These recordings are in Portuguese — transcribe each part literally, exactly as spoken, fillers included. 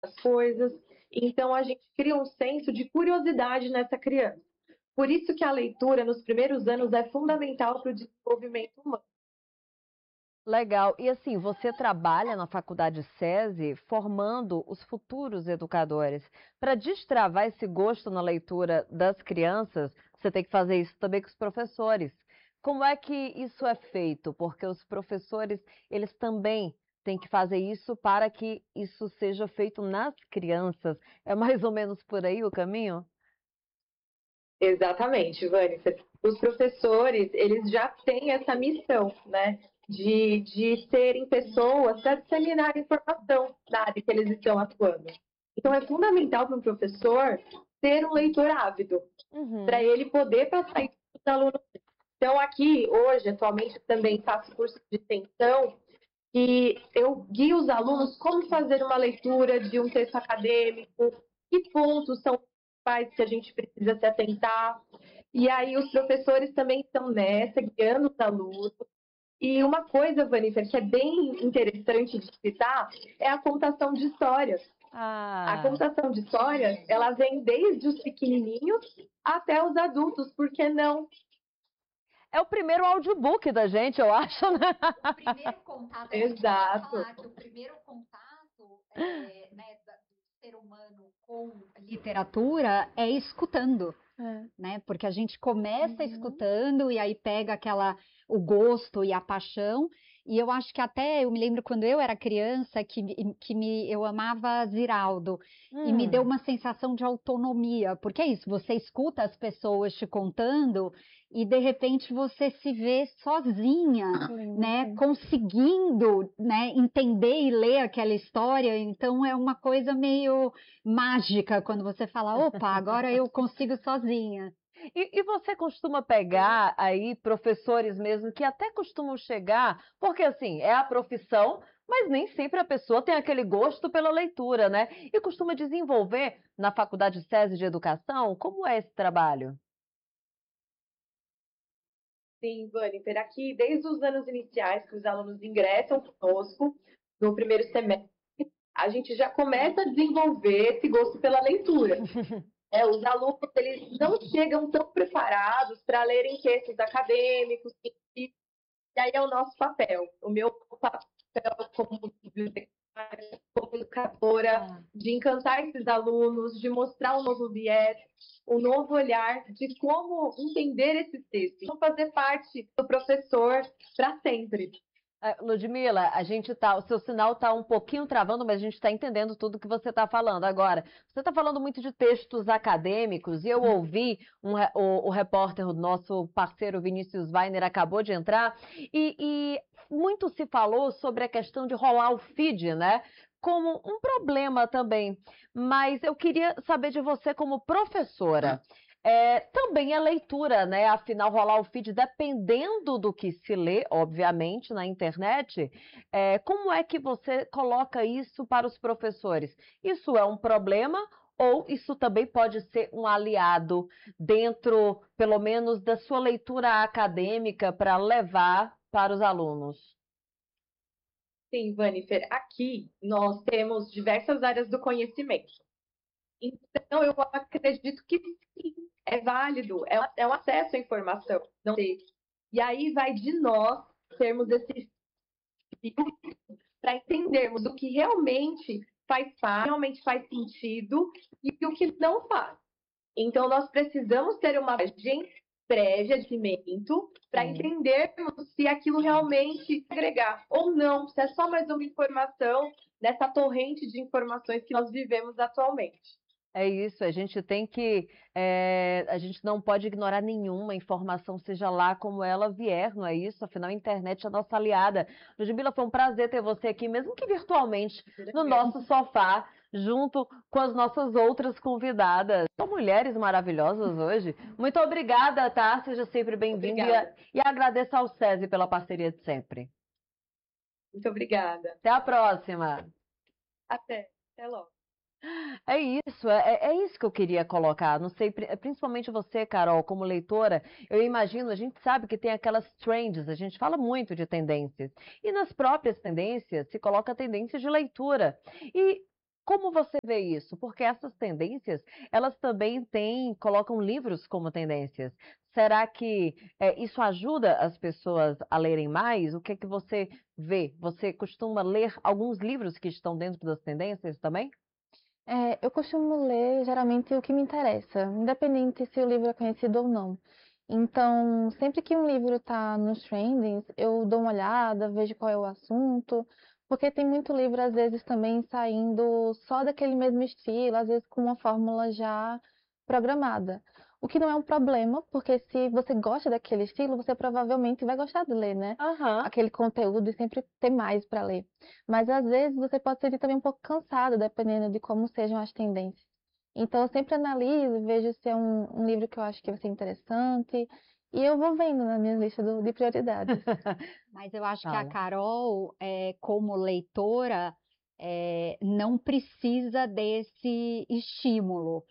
as coisas. Então, a gente cria um senso de curiosidade nessa criança. Por isso que a leitura, nos primeiros anos, é fundamental para o desenvolvimento humano. Legal. E assim, você trabalha na Faculdade SESI formando os futuros educadores. Para destravar esse gosto na leitura das crianças, você tem que fazer isso também com os professores. Como é que isso é feito? Porque os professores, eles também têm que fazer isso para que isso seja feito nas crianças. É mais ou menos por aí o caminho? Exatamente, Vânia. Os professores, eles já têm essa missão, né? De, de serem pessoas para disseminar informação na área que eles estão atuando. Então, é fundamental para um professor ser um leitor ávido, para Uhum. ele poder passar isso para os alunos. Então, aqui, hoje, atualmente, eu também faço curso de extensão e eu guio os alunos como fazer uma leitura de um texto acadêmico, que pontos são os principais que a gente precisa se atentar. E aí os professores também estão nessa, guiando os alunos. E uma coisa, Vanessa, que é bem interessante de citar é a contação de histórias. A Ah. contação de histórias, ela vem desde os pequenininhos até os adultos, por que não? É o primeiro audiobook da gente, eu acho, né? O primeiro contato, a gente pode Exato. falar que o primeiro contato é, né, da- do ser humano com literatura é escutando, É. né? Porque a gente começa Uhum. escutando e aí pega aquela o gosto e a paixão. E eu acho que até eu me lembro quando eu era criança que, me- que me, eu amava Ziraldo e me deu Hum. uma sensação de autonomia, porque é isso, você escuta as pessoas te contando e de repente você se vê sozinha, né, conseguindo, né, entender e ler aquela história. Então é uma coisa meio mágica quando você fala, opa, agora eu consigo sozinha. E, e você costuma pegar aí professores mesmo que até costumam chegar, porque assim, é a profissão, mas nem sempre a pessoa tem aquele gosto pela leitura, né? E costuma desenvolver na Faculdade SESI de Educação, como é esse trabalho? Sim, Vânia, aqui desde os anos iniciais que os alunos ingressam conosco, no primeiro semestre, a gente já começa a desenvolver esse gosto pela leitura. É, os alunos eles não chegam tão preparados para lerem textos acadêmicos, e, e aí é o nosso papel. O meu papel como bibliotecária, como educadora, Ah. de encantar esses alunos, de mostrar um novo viés, um novo olhar de como entender esses textos. Vão fazer parte do professor para sempre. Ah, Ludmila, a gente tá, o seu sinal está um pouquinho travando, mas a gente está entendendo tudo que você está falando. Agora, você está falando muito de textos acadêmicos, e eu ouvi um re- o, o repórter, o nosso parceiro Vinícius Weiner, acabou de entrar, e, e muito se falou sobre a questão de rolar o feed, né? Como um problema também. Mas eu queria saber de você como professora. É, também a leitura, né? Afinal, rolar o feed, dependendo do que se lê, obviamente, na internet, é, como é que você coloca isso para os professores? Isso é um problema ou isso também pode ser um aliado dentro, pelo menos, da sua leitura acadêmica para levar para os alunos? Sim, Vanifer, aqui nós temos diversas áreas do conhecimento. Então, eu acredito que sim, é válido, é, é um acesso à informação. Não sei. E aí vai de nós termos esse para entendermos o que realmente faz parte, realmente faz sentido e o que não faz. Então, nós precisamos ter uma bagagem prévia de conhecimento para Sim. entendermos se aquilo realmente agregar ou não, se é só mais uma informação nessa torrente de informações que nós vivemos atualmente. É isso, a gente tem que, é, a gente não pode ignorar nenhuma informação, seja lá como ela vier, não é isso? Afinal, a internet é a nossa aliada. Ludmila, foi um prazer ter você aqui, mesmo que virtualmente, no nosso sofá, junto com as nossas outras convidadas. São mulheres maravilhosas hoje. Muito obrigada, tá? Seja sempre bem-vinda e, e agradeço ao SESI pela parceria de sempre. Muito obrigada. Até a próxima. Até. Até logo. É isso, é, é isso que eu queria colocar. Não sei, pri- principalmente você, Carol, como leitora, eu imagino, a gente sabe que tem aquelas trends, a gente fala muito de tendências. E nas próprias tendências se coloca tendências de leitura. E Como você vê isso? Porque essas tendências, elas também têm, colocam livros como tendências. Será que é, isso ajuda as pessoas a lerem mais? O que é que você vê? Você costuma ler alguns livros que estão dentro das tendências também? É, eu costumo ler geralmente o que me interessa, independente se o livro é conhecido ou não. Então, sempre que um livro está nos trendings, eu dou uma olhada, vejo qual é o assunto, porque tem muito livro, às vezes, também saindo só daquele mesmo estilo, às vezes com uma fórmula já programada. O que não é um problema, porque se você gosta daquele estilo, você provavelmente vai gostar de ler, né? Aham. Aquele conteúdo e sempre ter mais para ler. Mas às vezes você pode se sentir também um pouco cansado, dependendo de como sejam as tendências. Então eu sempre analiso, vejo se é um, um livro que eu acho que vai ser interessante, e eu vou vendo na minha lista do- de prioridades. Mas eu acho que a Fala. Carol, é, como leitora, é, não precisa desse estímulo.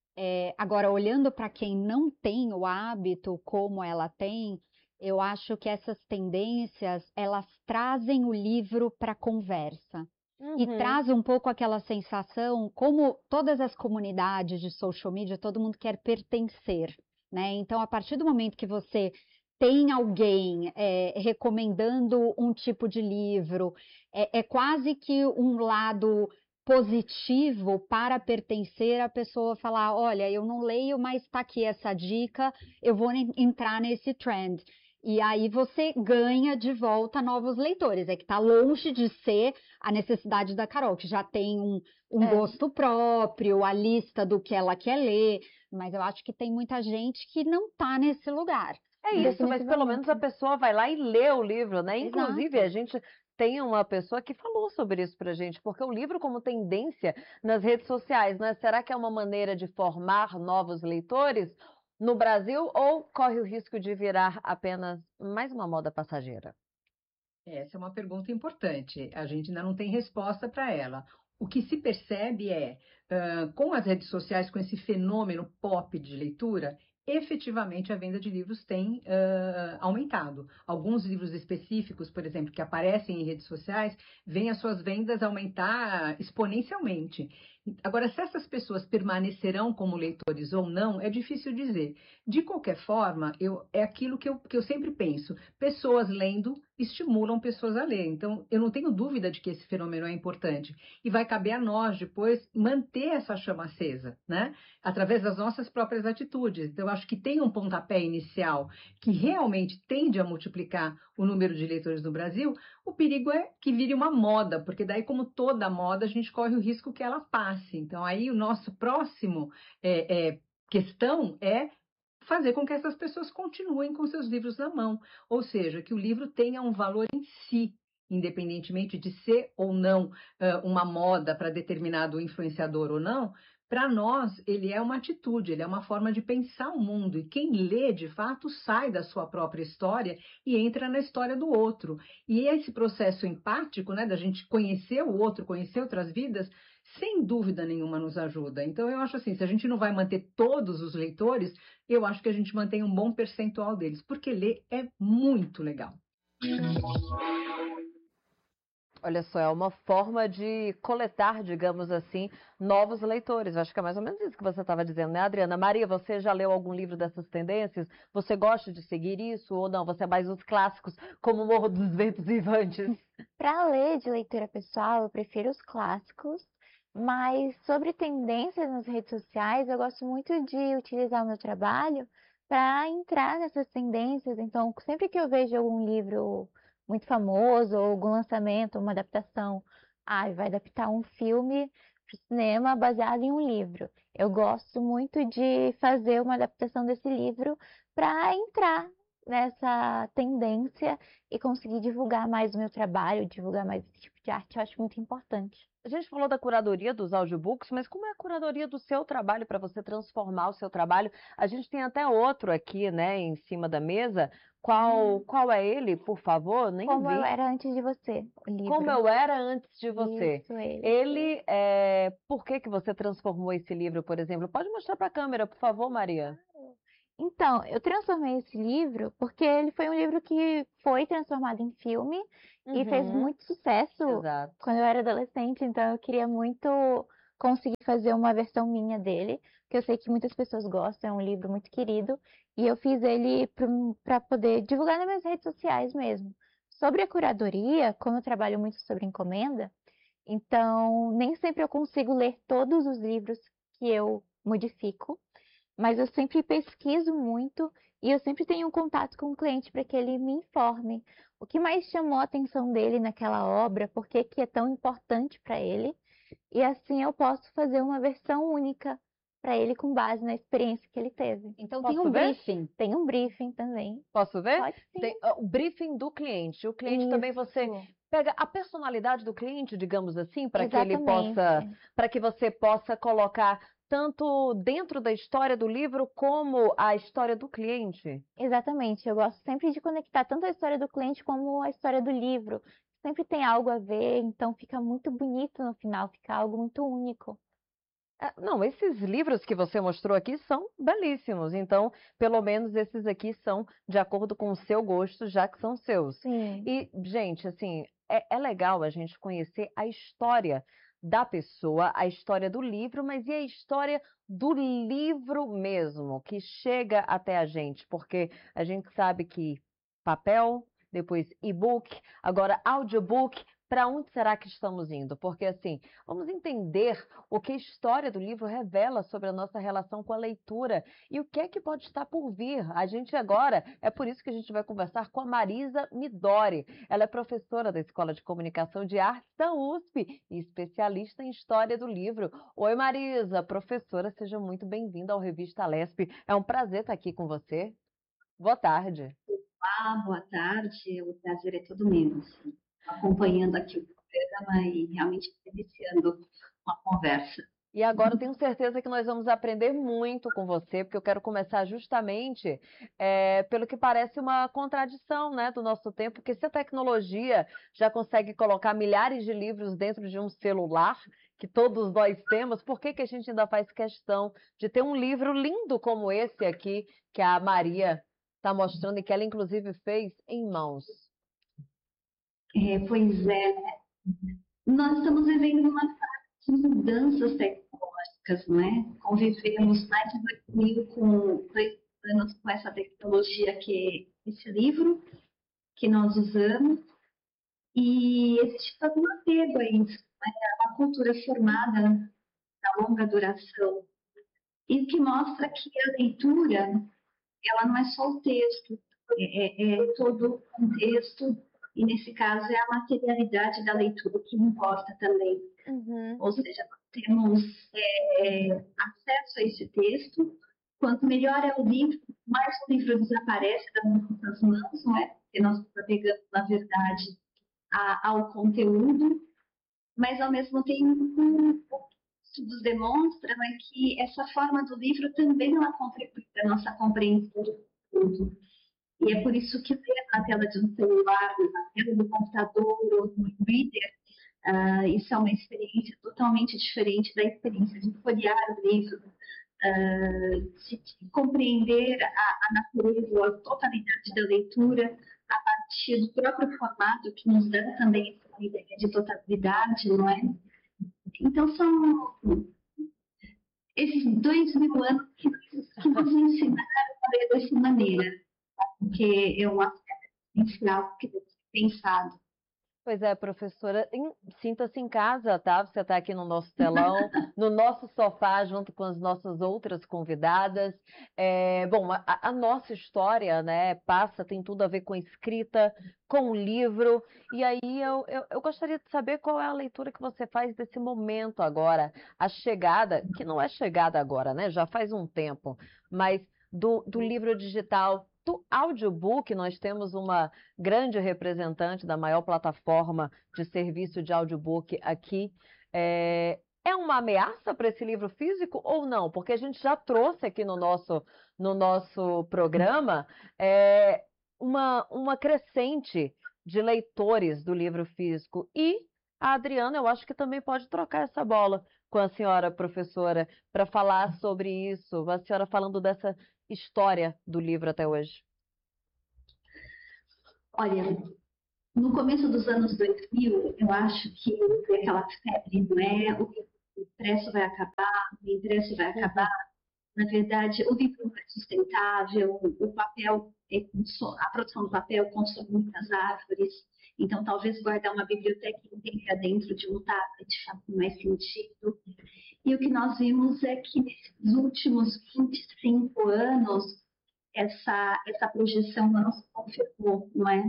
É, agora, olhando para quem não tem o hábito como ela tem, eu acho que essas tendências, elas trazem o livro para a conversa. E Uhum. traz um pouco aquela sensação, como todas as comunidades de social media, todo mundo quer pertencer, né? Então, a partir do momento que você tem alguém é, recomendando um tipo de livro, é, é quase que um lado positivo para pertencer, a pessoa falar, olha, eu não leio, mas está aqui essa dica, eu vou en- entrar nesse trend. E aí você ganha de volta novos leitores. É que está longe de ser a necessidade da Carol, que já tem um, um É. gosto próprio, a lista do que ela quer ler, mas eu acho que tem muita gente que não está nesse lugar. É né? isso, mas pelo menos a Definitivamente. pessoa vai lá e lê o livro, né? Inclusive, Exato. a gente tem uma pessoa que falou sobre isso pra gente, porque o livro como tendência nas redes sociais, né? Será que é uma maneira de formar novos leitores no Brasil ou corre o risco de virar apenas mais uma moda passageira? Essa é uma pergunta importante. A gente ainda não tem resposta para ela. O que se percebe é, ah, com as redes sociais, com esse fenômeno pop de leitura, efetivamente a venda de livros tem ah, aumentado. Alguns livros específicos, por exemplo, que aparecem em redes sociais, vêm as suas vendas aumentar exponencialmente. Agora, se essas pessoas permanecerão como leitores ou não, é difícil dizer. De qualquer forma, eu, é aquilo que eu, que eu sempre penso. Pessoas lendo estimulam pessoas a ler. Então, eu não tenho dúvida de que esse fenômeno é importante. E vai caber a nós, depois, manter essa chama acesa, né? Através das nossas próprias atitudes. Então, eu acho que tem um pontapé inicial que realmente tende a multiplicar o número de leitores no Brasil. O perigo é que vire uma moda, porque daí, como toda moda, a gente corre o risco que ela passe. Então, aí o nosso próximo é, é, questão é fazer com que essas pessoas continuem com seus livros na mão, ou seja, que o livro tenha um valor em si, independentemente de ser ou não uh, uma moda para determinado influenciador ou não. Para nós, ele é uma atitude, ele é uma forma de pensar o mundo, e quem lê, de fato, sai da sua própria história e entra na história do outro. E esse processo empático, né, da gente conhecer o outro, conhecer outras vidas, sem dúvida nenhuma nos ajuda. Então, eu acho assim, se a gente não vai manter todos os leitores, eu acho que a gente mantém um bom percentual deles, porque ler é muito legal. Olha só, é uma forma de coletar, digamos assim, novos leitores. Eu acho que é mais ou menos isso que você estava dizendo, né, Adriana? Maria, você já leu algum livro dessas tendências? Você gosta de seguir isso ou não? Você é mais os clássicos, como Morro dos Ventos Vivantes? Para ler de leitura pessoal, eu prefiro os clássicos, mas sobre tendências nas redes sociais, eu gosto muito de utilizar o meu trabalho para entrar nessas tendências. Então, sempre que eu vejo algum livro muito famoso, ou algum lançamento, uma adaptação, ah, vai adaptar um filme para o cinema baseado em um livro. Eu gosto muito de fazer uma adaptação desse livro para entrar nessa tendência e conseguir divulgar mais o meu trabalho, divulgar mais esse tipo de arte, eu acho muito importante. A gente falou da curadoria dos audiobooks, mas como é a curadoria do seu trabalho para você transformar o seu trabalho? A gente tem até outro aqui, né, em cima da mesa. Qual, qual é ele, por favor? Nem Como eu vi. era antes de você, o livro. Como eu era antes de você. Isso, ele. Ele, é... por que que você transformou esse livro, por exemplo? Pode mostrar para a câmera, por favor, Maria. Então, eu transformei esse livro porque ele foi um livro que foi transformado em filme e fez Uhum, muito sucesso exato. quando eu era adolescente, então eu queria muito consegui fazer uma versão minha dele, que eu sei que muitas pessoas gostam, é um livro muito querido, e eu fiz ele para poder divulgar nas minhas redes sociais mesmo. Sobre a curadoria, como eu trabalho muito sobre encomenda, então nem sempre eu consigo ler todos os livros que eu modifico, mas eu sempre pesquiso muito e eu sempre tenho um contato com o cliente para que ele me informe o que mais chamou a atenção dele naquela obra, por que que é tão importante para ele, e assim eu posso fazer uma versão única para ele com base na experiência que ele teve. Então tem Posso um ver? briefing. Tem um briefing também. Posso ver? Pode sim. Tem, ah, o briefing do cliente. O cliente também você Isso. pega a personalidade do cliente, digamos assim, para que ele possa, Exatamente. para que você possa colocar tanto dentro da história do livro como a história do cliente. Exatamente. Eu gosto sempre de conectar tanto a história do cliente como a história do livro. Sempre tem algo a ver, então fica muito bonito no final, fica algo muito único. Ah, não, esses livros que você mostrou aqui são belíssimos. Então, pelo menos esses aqui são de acordo com o seu gosto, já que são seus. Sim. E, gente, assim, é, é legal a gente conhecer a história da pessoa, a história do livro, mas e a história do livro mesmo, que chega até a gente? Porque a gente sabe que papel, depois e-book, agora audiobook. Para onde será que estamos indo? Porque, assim, vamos entender o que a história do livro revela sobre a nossa relação com a leitura e o que é que pode estar por vir. A gente agora, é por isso que a gente vai conversar com a Marisa Midori. Ela é professora da Escola de Comunicação de Artes da U S P e especialista em história do livro. Oi, Marisa, professora, seja muito bem-vinda ao Revista Lespe. É um prazer estar aqui com você. Boa tarde. Olá, boa tarde. O prazer é todo meu, assim, acompanhando aqui o programa e realmente iniciando uma conversa. E agora eu tenho certeza que nós vamos aprender muito com você, porque eu quero começar justamente é, pelo que parece uma contradição, né, do nosso tempo, porque se a tecnologia já consegue colocar milhares de livros dentro de um celular, que todos nós temos, por que que a gente ainda faz questão de ter um livro lindo como esse aqui, que a Maria está mostrando e que ela inclusive fez em mãos? É, pois é, nós estamos vivendo uma fase de mudanças tecnológicas, não é? Convivemos mais de dois mil com dois anos com essa tecnologia que é esse livro que nós usamos, e existe todo um apego a isso, né? Uma cultura formada na longa duração, e o que mostra que a leitura, ela não é só o texto, é, é, é todo o contexto, e nesse caso é a materialidade da leitura que importa também. Uhum. Ou seja, nós temos é, acesso a esse texto, quanto melhor é o livro, mais o livro desaparece das nossas mãos, não é? Porque nós nos apegamos, na verdade, a, ao conteúdo, mas ao mesmo tempo, estudos demonstram é que essa forma do livro também ela contribui para a nossa compreensão do tudo. E é por isso que ler na tela de um celular, na tela do computador ou do e-reader, uh, isso é uma experiência totalmente diferente da experiência de folhear o livro, uh, de, de compreender a, a natureza, a totalidade da leitura a partir do próprio formato que nos dá também essa ideia de totalidade, não é? Então, são esses dois mil anos que, que nos ensinaram a ler dessa maneira, porque é um aspecto essencial que deve ser pensado. Pois é, professora, em- sinta-se em casa, tá? Você está aqui no nosso telão, no nosso sofá, junto com as nossas outras convidadas. É, bom, a, a nossa história, né, passa, tem tudo a ver com escrita, com o livro. E aí eu, eu, eu gostaria de saber qual é a leitura que você faz desse momento agora, a chegada, que não é chegada agora, né? Já faz um tempo, mas do, do livro digital. Do audiobook, nós temos uma grande representante da maior plataforma de serviço de audiobook aqui. É, é uma ameaça para esse livro físico ou não? Porque a gente já trouxe aqui no nosso, no nosso programa é, uma, uma crescente de leitores do livro físico. E a Adriana, eu acho que também pode trocar essa bola com a senhora professora para falar sobre isso. A senhora falando dessa história do livro até hoje. Olha, no começo dos anos dois mil, eu acho que houve aquela febre, não é? O livro o impresso vai acabar, o impresso vai acabar. Na verdade, o livro não é sustentável, o papel, a produção do papel consome muitas árvores, então talvez guardar uma biblioteca inteira dentro de um tablet faça mais sentido. E o que nós vimos é que nesses últimos vinte e cinco anos, essa, essa projeção não se confirmou, não é?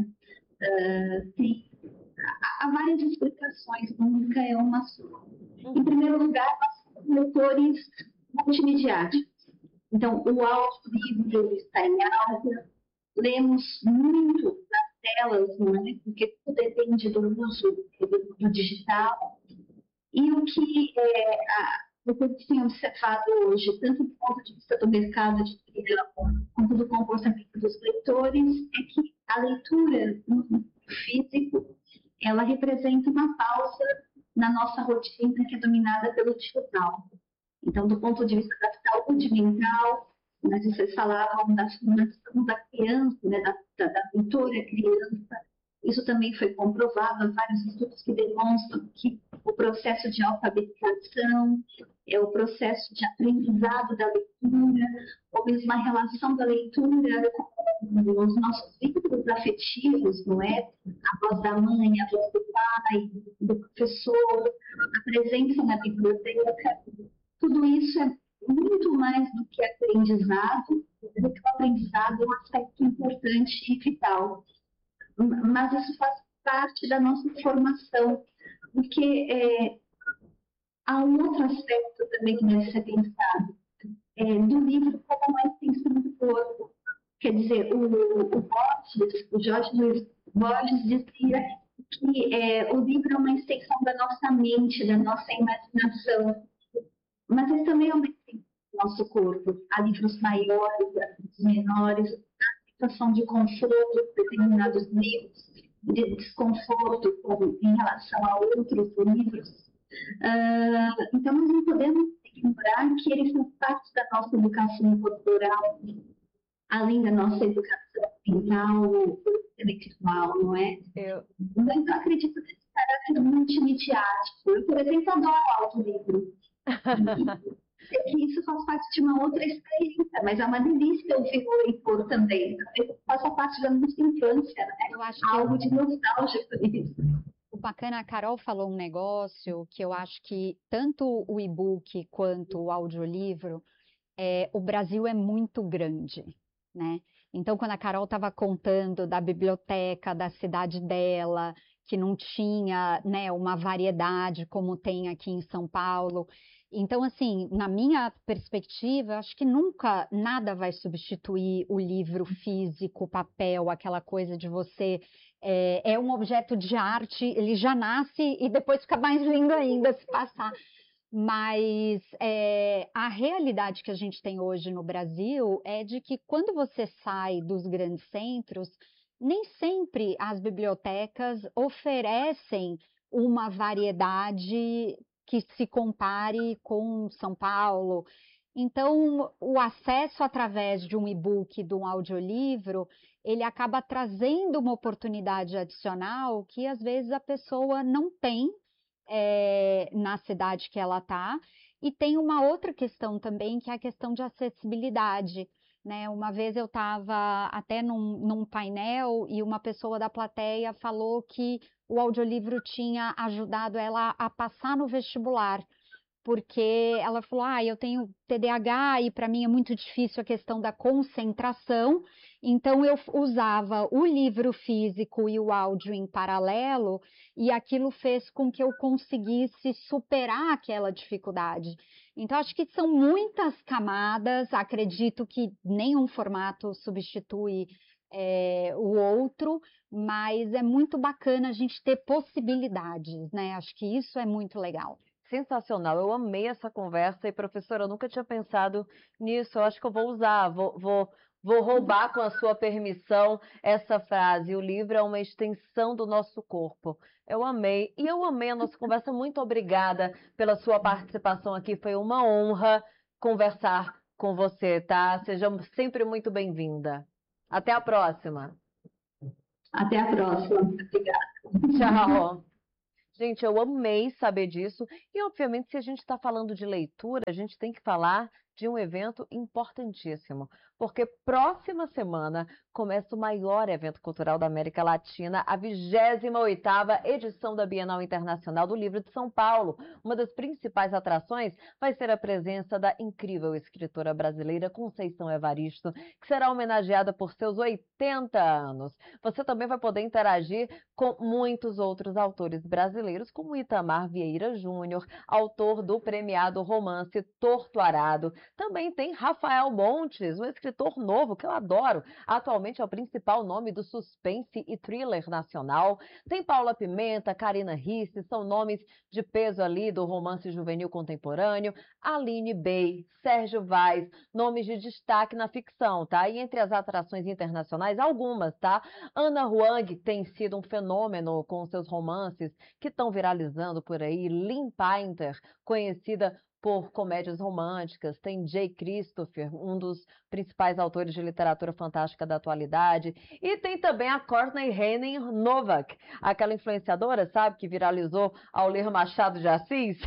Uh, tem, há várias explicações, nunca é uma só. Em primeiro lugar, nós somos leitores multimediáticos. Então, o audiolivro está em alta, lemos muito nas telas, não é? Porque tudo depende do uso do, do digital. E o que é, a, o que eu tenho observado hoje, tanto do ponto de vista do mercado editorial quanto do comportamento dos leitores, é que a leitura no físico, ela representa uma pausa na nossa rotina que é dominada pelo digital. Então, do ponto de vista da saúde mental, né, vocês falavam da formação da criança, né, da, da, da leitura criança, isso também foi comprovado, há vários estudos que demonstram que o processo de alfabetização, é o processo de aprendizado da leitura, ou mesmo a relação da leitura com os nossos vínculos afetivos, não é? A voz da mãe, a voz do pai, do professor, a presença na biblioteca. Tudo isso é muito mais do que aprendizado, do que o aprendizado é um aspecto importante e vital. Mas isso faz parte da nossa formação, porque é, há um outro aspecto também que deve ser pensado, é, do livro como uma extensão do corpo. Quer dizer, o, o, Borges, o Jorge Luiz Borges dizia que é, o livro é uma extensão da nossa mente, da nossa imaginação, mas ele também é uma extensão do nosso corpo. Há livros maiores, há livros menores, há situação de conforto, determinados livros, de desconforto com, em relação a outros livros. Uh, então, nós não podemos ignorar que eles são parte da nossa educação corporal, além da nossa educação mental, intelectual, não é? Eu, eu acredito nesse caráter multimediático. Eu, por exemplo, adoro audiolivro. É que isso faz parte de uma outra experiência, mas é uma delícia ouvir o leitor também. Faça parte da nossa infância, né? Eu acho algo que... de nostálgico nisso. O bacana, a Carol falou um negócio que eu acho que tanto o e-book quanto o audiolivro, é, o Brasil é muito grande, né? Então, quando a Carol estava contando da biblioteca da cidade dela, que não tinha, né, uma variedade como tem aqui em São Paulo. Então, assim, na minha perspectiva, acho que nunca nada vai substituir o livro físico, o papel, aquela coisa de você... É, é um objeto de arte, ele já nasce e depois fica mais lindo ainda se passar. Mas é, a realidade que a gente tem hoje no Brasil é de que quando você sai dos grandes centros, nem sempre as bibliotecas oferecem uma variedade que se compare com São Paulo. Então, o acesso através de um e-book, de um audiolivro, ele acaba trazendo uma oportunidade adicional que às vezes a pessoa não tem é, na cidade que ela está. E tem uma outra questão também, que é a questão de acessibilidade. Né? Uma vez eu estava até num, num painel e uma pessoa da plateia falou que o audiolivro tinha ajudado ela a passar no vestibular, porque ela falou, ah, eu tenho T D A H e para mim é muito difícil a questão da concentração, então eu usava o livro físico e o áudio em paralelo e aquilo fez com que eu conseguisse superar aquela dificuldade. Então, acho que são muitas camadas, acredito que nenhum formato substitui é, o outro, mas é muito bacana a gente ter possibilidades, né? Acho que isso é muito legal. Sensacional, eu amei essa conversa e, professora, eu nunca tinha pensado nisso, eu acho que eu vou usar, vou, vou, vou roubar com a sua permissão essa frase, o livro é uma extensão do nosso corpo. Eu amei, e eu amei a nossa conversa, muito obrigada pela sua participação aqui, foi uma honra conversar com você, tá? Seja sempre muito bem-vinda. Até a próxima. Até a próxima, obrigada. Tchau. Gente, eu amei saber disso. E, obviamente, se a gente está falando de leitura, a gente tem que falar de um evento importantíssimo, porque próxima semana começa o maior evento cultural da América Latina, a vigésima oitava edição da Bienal Internacional do Livro de São Paulo. Uma das principais atrações vai ser a presença da incrível escritora brasileira Conceição Evaristo, que será homenageada por seus oitenta anos. Você também vai poder interagir com muitos outros autores brasileiros, como Itamar Vieira Júnior, autor do premiado romance Torto Arado. Também tem Rafael Montes, um escritor novo que eu adoro. Atualmente é o principal nome do suspense e thriller nacional. Tem Paula Pimenta, Karina Risse, são nomes de peso ali do romance juvenil contemporâneo. Aline Bey, Sérgio Vaz, nomes de destaque na ficção, tá? E entre as atrações internacionais, algumas, tá? Ana Huang tem sido um fenômeno com seus romances que estão viralizando por aí. Lynn Painter, conhecida por comédias românticas, tem Jay Christopher, um dos principais autores de literatura fantástica da atualidade, e tem também a Courtney Henning Novak, aquela influenciadora, sabe, que viralizou ao ler Machado de Assis.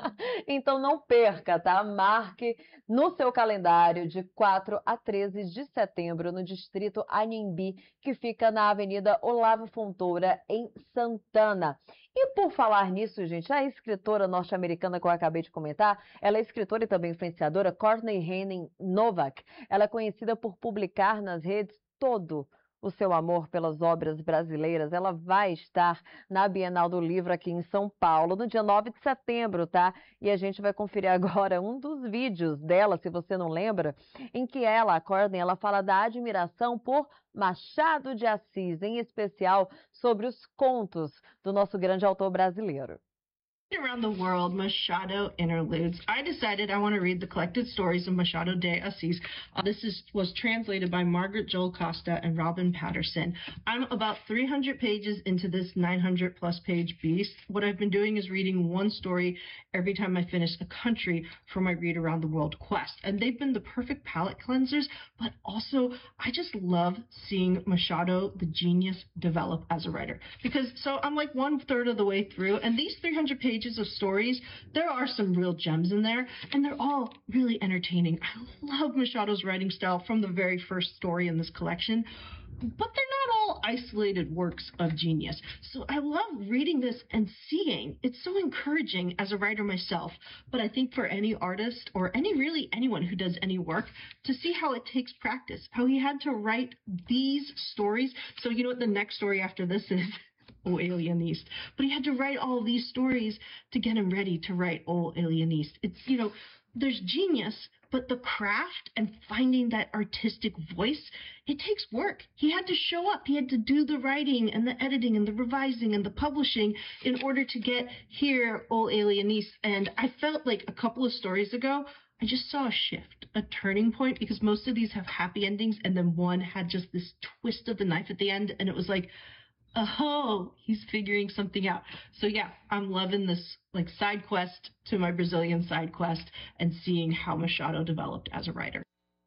Então não perca, tá? Marque no seu calendário de quatro a treze de setembro no distrito Anhembi, que fica na Avenida Olavo Fontoura, em Santana. E por falar nisso, gente, a escritora norte-americana que eu acabei de comentar, ela é escritora e também influenciadora, Courtney Henning Novak. Ela é conhecida por publicar nas redes todo o seu amor pelas obras brasileiras. Ela vai estar na Bienal do Livro aqui em São Paulo, no dia nove de setembro, tá? E a gente vai conferir agora um dos vídeos dela, se você não lembra, em que ela, a Courtney, ela fala da admiração por Machado de Assis, em especial sobre os contos do nosso grande autor brasileiro. Around the world, Machado interludes. I decided I want to read the collected stories of Machado de Assis. Uh, this is, was translated by Margaret Joel Costa and Robin Patterson. I'm about three hundred pages into this nine hundred plus page beast. What I've been doing is reading one story every time I finish a country for my Read Around the World quest. And they've been the perfect palate cleansers, but also I just love seeing Machado, the genius, develop as a writer. Because, so I'm like one third of the way through, and these three hundred pages of stories, there are some real gems in there, and they're all really entertaining. I love Machado's writing style from the very first story in this collection, but they're not all isolated works of genius. So I love reading this and seeing. It's so encouraging as a writer myself, but I think for any artist or any really anyone who does any work to see how it takes practice, how he had to write these stories. So you know what the next story after this is? O Alienist. But he had to write all these stories to get him ready to write O Alienist. It's, you know, there's genius, but the craft and finding that artistic voice, it takes work. He had to show up. He had to do the writing and the editing and the revising and the publishing in order to get here, O Alienist. And I felt like a couple of stories ago, I just saw a shift, a turning point, because most of these have happy endings, and then one had just this twist of the knife at the end, and it was like, oh, he's figuring something out. So yeah, I'm loving this like side quest to my Brazilian side quest and seeing how Machado developed as a writer.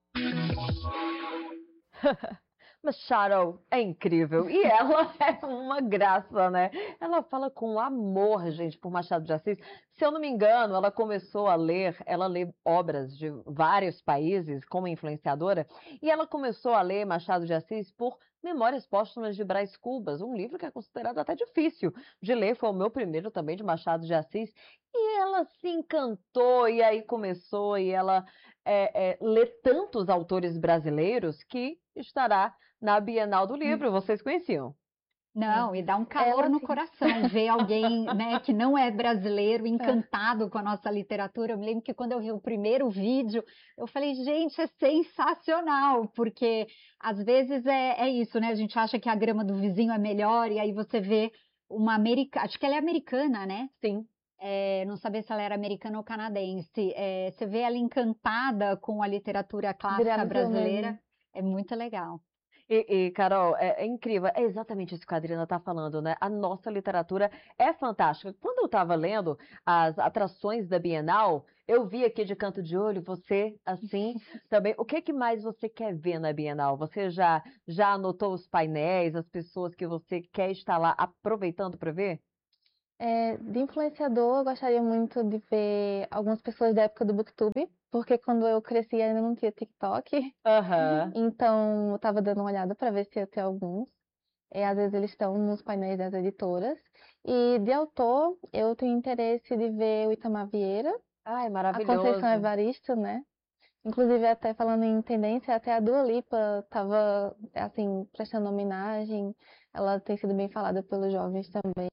Machado é incrível e ela é uma graça, né? Ela fala com amor, gente, por Machado de Assis. Se eu não me engano, ela começou a ler, ela lê obras de vários países como influenciadora, e ela começou a ler Machado de Assis por Memórias Póstumas de Brás Cubas, um livro que é considerado até difícil de ler, foi o meu primeiro também de Machado de Assis, e ela se encantou, e aí começou, e ela é, é, lê tantos autores brasileiros que estará na Bienal do Livro. Vocês conheciam? Não, e dá um calor Ela no sim. coração ver alguém, né, que não é brasileiro, encantado com a nossa literatura. Eu me lembro que quando eu vi o primeiro vídeo, eu falei, gente, é sensacional, porque às vezes é, é isso, né? A gente acha que a grama do vizinho é melhor, e aí você vê uma americana, acho que ela é americana, né? Sim. É, não sabia se ela era americana ou canadense. É, você vê ela encantada com a literatura clássica Viralizou brasileira, mesmo. é muito legal. E, e, Carol, é, é incrível, é exatamente isso que a Adriana está falando, né? A nossa literatura é fantástica. Quando eu estava lendo as atrações da Bienal, eu vi aqui de canto de olho, você, assim, também. O que que mais você quer ver na Bienal? Você já, já anotou os painéis, as pessoas que você quer estar lá aproveitando para ver? É, de influenciador, eu gostaria muito de ver algumas pessoas da época do BookTube, porque quando eu cresci ainda não tinha TikTok, Aham. então eu tava dando uma olhada para ver se ia ter alguns. É, às vezes eles estão nos painéis das editoras. E de autor, eu tenho interesse de ver o Itamar Vieira, Ai, a Conceição maravilhoso. Evaristo, né? Inclusive, até falando em tendência, até a Dua Lipa estava, assim, prestando homenagem. Ela tem sido bem falada pelos jovens também.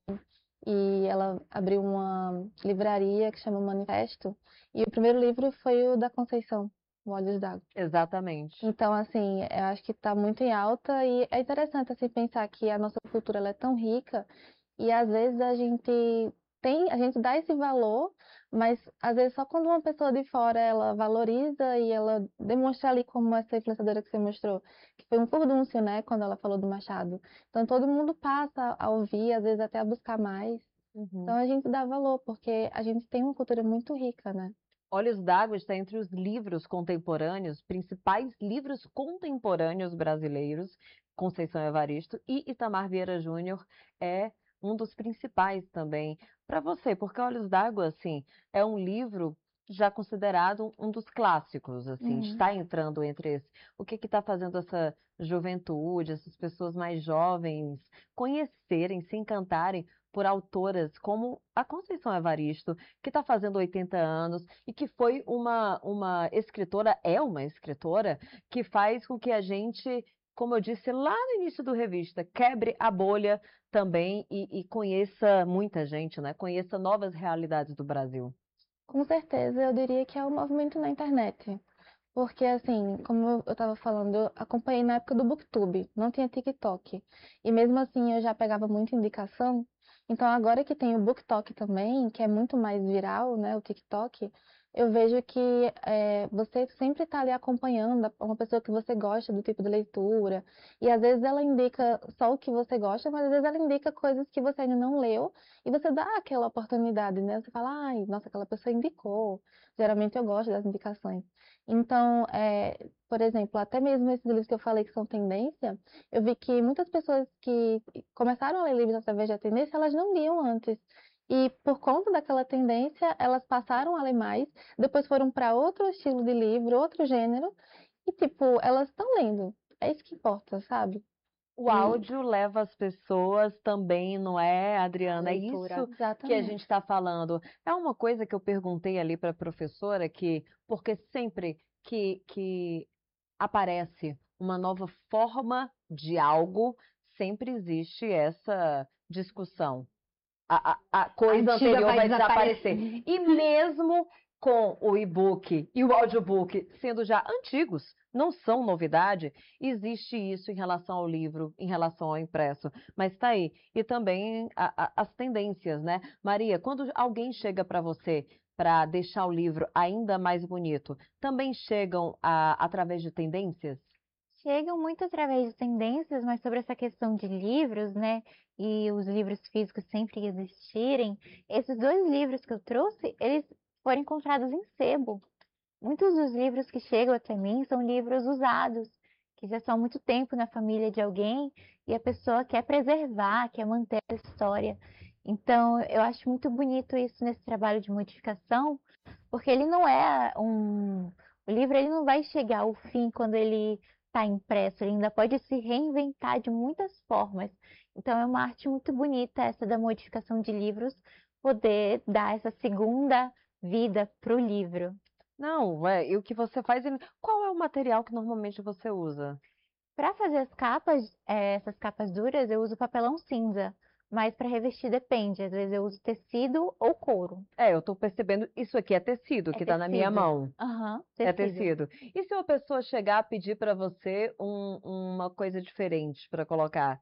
E ela abriu uma livraria que chama Manifesto. E o primeiro livro foi o da Conceição, o Olhos d'Água. Exatamente. Então, assim, eu acho que está muito em alta e é interessante, assim, pensar que a nossa cultura ela é tão rica e às vezes a gente tem, a gente dá esse valor, mas às vezes só quando uma pessoa de fora ela valoriza e ela demonstra ali como essa influenciadora que você mostrou, que foi um furdúncio, né, quando ela falou do Machado. Então todo mundo passa a ouvir, às vezes até a buscar mais. Uhum. Então a gente dá valor, porque a gente tem uma cultura muito rica, né? Olhos d'Água está entre os livros contemporâneos, principais livros contemporâneos brasileiros, Conceição Evaristo, e Itamar Vieira Júnior é um dos principais também para você, porque Olhos d'Água, assim, é um livro já considerado um dos clássicos, assim, Uhum. está entrando entre esse. O que que está fazendo essa juventude, essas pessoas mais jovens conhecerem, se encantarem por autoras como a Conceição Evaristo, que está fazendo oitenta anos e que foi uma, uma escritora, é uma escritora, que faz com que a gente, como eu disse lá no início do revista, quebre a bolha também e, e conheça muita gente, né? Conheça novas realidades do Brasil. Com certeza, eu diria que é o movimento na internet. Porque, assim, como eu estava falando, eu acompanhei na época do BookTube, não tinha TikTok. E mesmo assim eu já pegava muita indicação. Então, agora que tem o BookTok também, que é muito mais viral, né, o TikTok, eu vejo que é, você sempre está ali acompanhando a- uma pessoa que você gosta do tipo de leitura. E às vezes ela indica só o que você gosta, mas às vezes ela indica coisas que você ainda não leu. E você dá aquela oportunidade, né? Você fala, ai, nossa, aquela pessoa indicou. Geralmente eu gosto das indicações. Então, é, por exemplo, até mesmo esses livros que eu falei que são tendência, eu vi que muitas pessoas que começaram a ler livros através da tendência, elas não liam antes. E por conta daquela tendência, elas passaram a ler mais, depois foram para outro estilo de livro, outro gênero, e tipo, elas estão lendo. É isso que importa, sabe? O E áudio leva as pessoas também, não é, Adriana? É leitura. isso que a exatamente. gente está falando. É uma coisa que eu perguntei ali para a professora, que, porque sempre que, que aparece uma nova forma de algo, sempre existe essa discussão. A, a, a coisa antiga anterior vai vai desaparecer. desaparecer. E mesmo com o e-book e o audiobook sendo já antigos, não são novidade, existe isso em relação ao livro, em relação ao impresso. Mas está aí. E também a- a- as tendências, né? Maria, quando alguém chega para você para deixar o livro ainda mais bonito, também chegam a- através de tendências? Chegam muito através de tendências, mas sobre essa questão de livros, né? E os livros físicos sempre existirem, esses dois livros que eu trouxe, eles foram encontrados em sebo. Muitos dos livros que chegam até mim são livros usados, que já estão há muito tempo na família de alguém e a pessoa quer preservar, quer manter a história. Então, eu acho muito bonito isso nesse trabalho de modificação, porque ele não é um. O livro ele não vai chegar ao fim quando ele está impresso, ele ainda pode se reinventar de muitas formas. Então, é uma arte muito bonita essa da modificação de livros, poder dar essa segunda vida para o livro. Não, é, e o que você faz? em- Qual é o material que normalmente você usa? Para fazer as capas, eh, essas capas duras, eu uso papelão cinza, mas para revestir depende. Às vezes eu uso tecido ou couro. É, eu tô percebendo, isso aqui é tecido É que tá na minha tecido. mão. Aham, É tecido. tecido. E se uma pessoa chegar a pedir para você um- uma coisa diferente para colocar?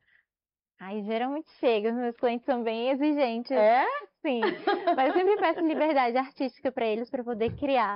Aí geralmente chega, os meus clientes são bem exigentes, É? sim. Mas eu sempre peço liberdade artística para eles para poder criar.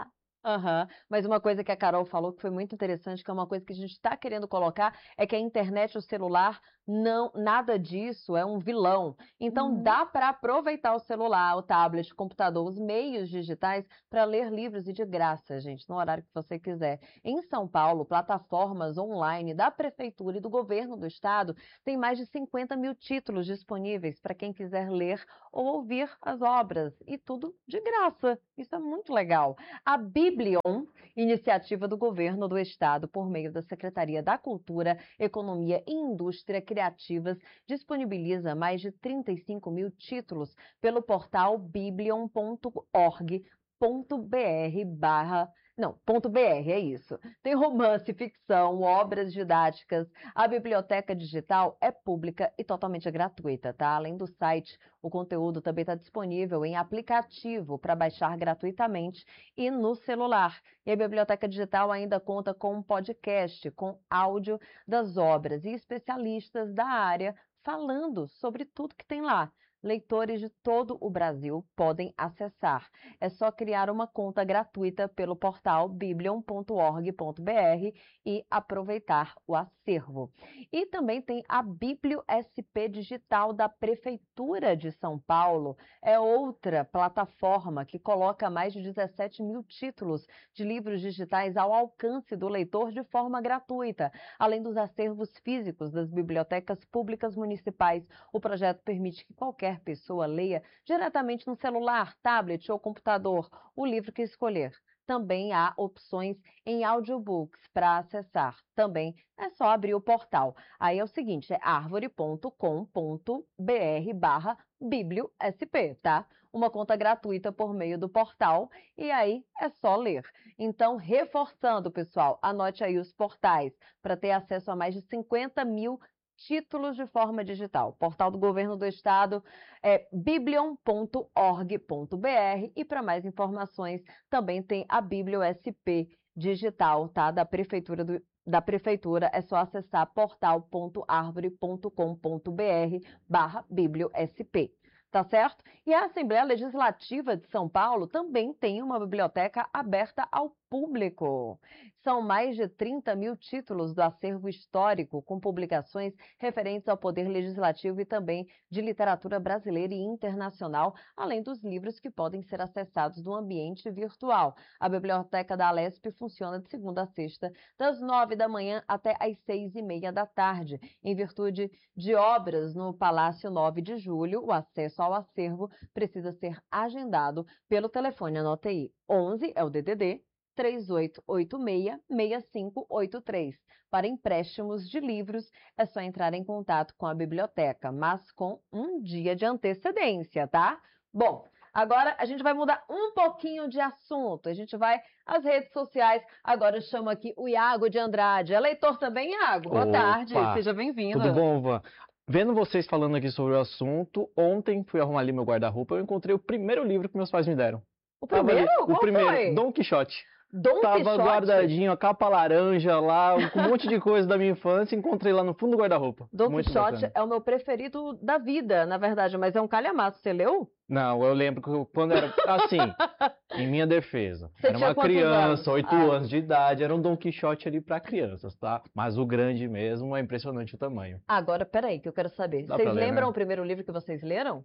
Aham. Mas uma coisa que a Carol falou que foi muito interessante, que é uma coisa que a gente está querendo colocar, é que a internet, o celular, não, nada disso é um vilão. Então Uhum. dá para aproveitar o celular, o tablet, o computador, os meios digitais para ler livros e de graça, gente, no horário que você quiser. Em São Paulo, plataformas online da prefeitura e do governo do estado têm mais de cinquenta mil títulos disponíveis para quem quiser ler ou ouvir as obras, e tudo de graça. Isso é muito legal. A Biblion, iniciativa do governo do estado por meio da Secretaria da Cultura, Economia e Indústria Criativas, disponibiliza mais de trinta e cinco mil títulos pelo portal biblion ponto org ponto br barra não, ponto .br, é isso. Tem romance, ficção, obras didáticas. A biblioteca digital é pública e totalmente gratuita, tá? Além do site, o conteúdo também está disponível em aplicativo para baixar gratuitamente e no celular. E a biblioteca digital ainda conta com um podcast com áudio das obras e especialistas da área falando sobre tudo que tem lá. Leitores de todo o Brasil podem acessar. É só criar uma conta gratuita pelo portal biblion ponto org ponto br e aproveitar o acervo. E também tem a Biblio S P Digital da Prefeitura de São Paulo. É outra plataforma que coloca mais de dezessete mil títulos de livros digitais ao alcance do leitor de forma gratuita. Além dos acervos físicos das bibliotecas públicas municipais, o projeto permite que qualquer pessoa leia diretamente no celular, tablet ou computador o livro que escolher. Também há opções em audiobooks para acessar. Também é só abrir o portal. Aí é o seguinte, é arvore ponto com ponto br barra bibliosp, tá? Uma conta gratuita por meio do portal e aí é só ler. Então, reforçando, pessoal, anote aí os portais para ter acesso a mais de cinquenta mil títulos de forma digital. Portal do Governo do Estado é biblion ponto org ponto br e para mais informações também tem a Biblio S P Digital, tá? Da Prefeitura do da Prefeitura, é só acessar portal ponto arvore ponto com ponto br barra bibliosp. Tá certo? E a Assembleia Legislativa de São Paulo também tem uma biblioteca aberta ao público. São mais de trinta mil títulos do acervo histórico, com publicações referentes ao poder legislativo e também de literatura brasileira e internacional, além dos livros que podem ser acessados no ambiente virtual. A Biblioteca da Alesp funciona de segunda a sexta, das nove da manhã até às seis e meia da tarde. Em virtude de obras no Palácio nove de julho, o acesso ao acervo precisa ser agendado pelo telefone, anote aí, onze é o D D D, três oito oito seis, seis cinco oito três. Para empréstimos de livros, é só entrar em contato com a biblioteca, mas com um dia de antecedência, tá? Bom, agora a gente vai mudar um pouquinho de assunto. A gente vai às redes sociais. Agora eu chamo aqui o Iago de Andrade. É leitor também, Iago? Boa Opa! tarde, seja bem-vindo. Tudo bom, Van? Vendo vocês falando aqui sobre o assunto, ontem fui arrumar ali meu guarda-roupa, eu encontrei o primeiro livro que meus pais me deram. O Tava primeiro? ali, o Qual primeiro, foi? Dom Quixote. Dom Tava Quixote? guardadinho, a capa laranja lá, com um monte de coisa da minha infância, encontrei lá no fundo do guarda-roupa. Dom Muito Quixote bacana. é o meu preferido da vida, na verdade, mas é um calhamaço. Você leu? Não, eu lembro que eu- quando era assim, em minha defesa, Você era tinha uma quantos criança, anos? oito Ah. anos de idade, era um Dom Quixote ali pra crianças, tá? Mas o grande mesmo é impressionante o tamanho. Agora, peraí, que eu quero saber. Dá Vocês pra ler, lembram né? o primeiro livro que vocês leram?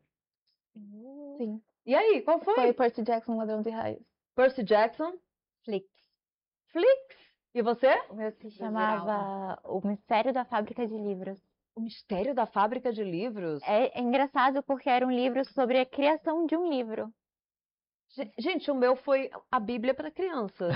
Sim. E aí, qual foi? Foi Percy Jackson, Ladrão de Raios. Percy Jackson? Flix. Flix? E você? O meu se chamava O Mistério da Fábrica de Livros. O Mistério da Fábrica de Livros? É, é engraçado porque era um livro sobre a criação de um livro. Ge- Gente, o meu foi a Bíblia para criança.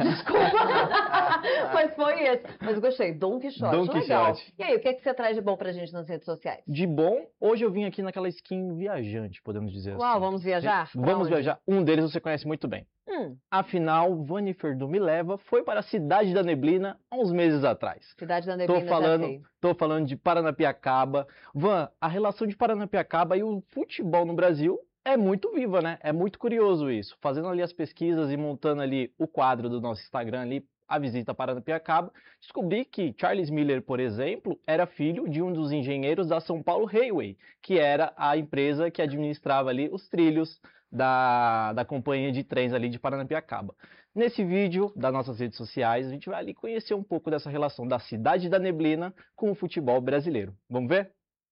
Desculpa. Mas foi esse. Mas eu gostei. Dom Quixote. Dom Legal. Quixote. E aí, o que é que você traz de bom pra gente nas redes sociais? De bom, hoje eu vim aqui naquela skin viajante, podemos dizer Uau, assim. vamos viajar? Pra Vamos onde? viajar. Um deles você conhece muito bem. Hum, Afinal, Vani Ferdu me leva foi para a Cidade da Neblina há uns meses atrás. Cidade da Tô Neblina, já falando, sei. tô falando de Paranapiacaba. Van, a relação de Paranapiacaba e o futebol no Brasil é muito viva, né? É muito curioso isso. Fazendo ali as pesquisas e montando ali o quadro do nosso Instagram ali, a visita a Paranapiacaba, descobri que Charles Miller, por exemplo, era filho de um dos engenheiros da São Paulo Railway, que era a empresa que administrava ali os trilhos da, da companhia de trens ali de Paranapiacaba. Nesse vídeo das nossas redes sociais, a gente vai ali conhecer um pouco dessa relação da cidade da neblina com o futebol brasileiro. Vamos ver?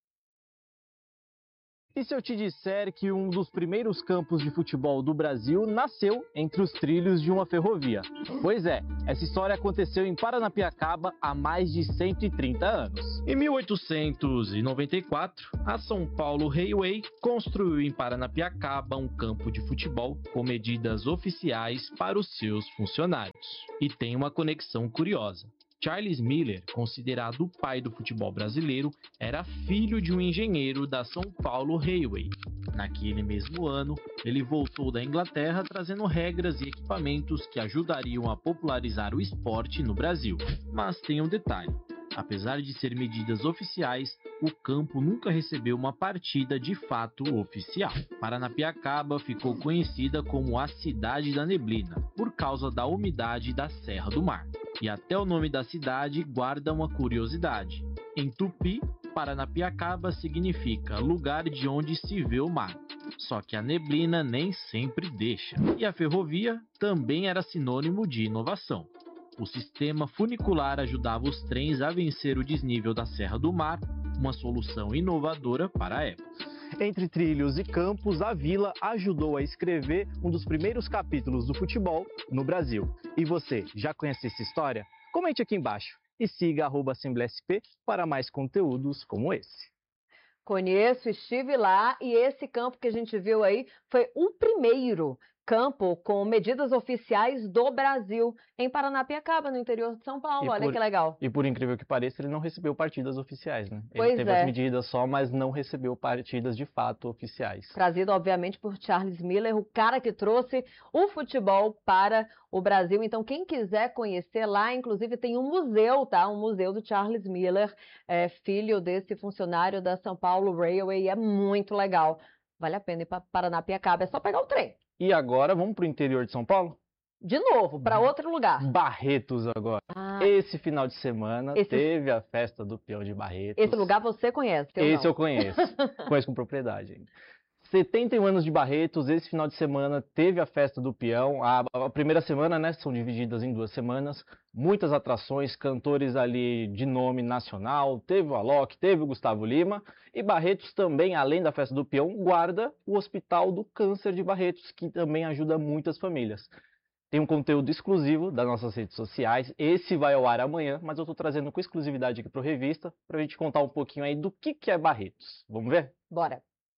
E se eu te disser que um dos primeiros campos de futebol do Brasil nasceu entre os trilhos de uma ferrovia? Pois é, essa história aconteceu em Paranapiacaba há mais de cento e trinta anos. Em mil oitocentos e noventa e quatro, a São Paulo Railway construiu em Paranapiacaba um campo de futebol com medidas oficiais para os seus funcionários. E tem uma conexão curiosa. Charles Miller, considerado o pai do futebol brasileiro, era filho de um engenheiro da São Paulo Railway. Naquele mesmo ano, ele voltou da Inglaterra trazendo regras e equipamentos que ajudariam a popularizar o esporte no Brasil. Mas tem um detalhe. Apesar de ser medidas oficiais, o campo nunca recebeu uma partida de fato oficial. Paranapiacaba ficou conhecida como a Cidade da Neblina, por causa da umidade da Serra do Mar. E até o nome da cidade guarda uma curiosidade. Em Tupi, Paranapiacaba significa lugar de onde se vê o mar. Só que a neblina nem sempre deixa. E a ferrovia também era sinônimo de inovação. O sistema funicular ajudava os trens a vencer o desnível da Serra do Mar, uma solução inovadora para a época. Entre trilhos e campos, a vila ajudou a escrever um dos primeiros capítulos do futebol no Brasil. E você, já conhece essa história? Comente aqui embaixo e siga arroba Assembleia S P para mais conteúdos como esse. Conheço, estive lá e esse campo que a gente viu aí foi o primeiro campo com medidas oficiais do Brasil em Paranapiacaba, no interior de São Paulo. E Olha por- que legal. E por incrível que pareça, ele não recebeu partidas oficiais, né? Pois Ele teve é. as medidas só, mas não recebeu partidas de fato oficiais. Trazido, obviamente, por Charles Miller, o cara que trouxe o futebol para o Brasil. Então, quem quiser conhecer lá, inclusive tem um museu, tá? Um museu do Charles Miller, é, filho desse funcionário da São Paulo Railway. É muito legal. Vale a pena ir para Paranapiacaba. É só pegar o trem. E agora, vamos para o interior de São Paulo? De novo, para outro lugar. Barretos agora. Ah, Esse final de semana Esse- teve a festa do peão de Barretos. esse lugar você conhece, eu Esse não. eu conheço. Conheço com propriedade ainda. setenta e um anos de Barretos, esse final de semana teve a festa do peão. A, a primeira semana, né, são divididas em duas semanas. Muitas atrações, cantores ali de nome nacional. Teve o Alok, teve o Gustavo Lima. E Barretos também, além da festa do peão, guarda o Hospital do Câncer de Barretos, que também ajuda muitas famílias. Tem um conteúdo exclusivo das nossas redes sociais. Esse vai ao ar amanhã, mas eu estou trazendo com exclusividade aqui para o Revista, para a gente contar um pouquinho aí do que, que é Barretos. Vamos ver? Bora.